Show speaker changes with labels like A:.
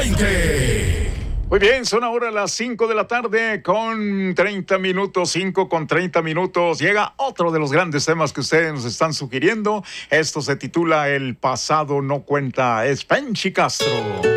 A: 20.
B: Muy bien, son ahora las 5 de la tarde con 30 minutos, 5 con 30 minutos. Llega otro de los grandes temas que ustedes nos están sugiriendo. Esto se titula El pasado no cuenta. Es Penchi Castro.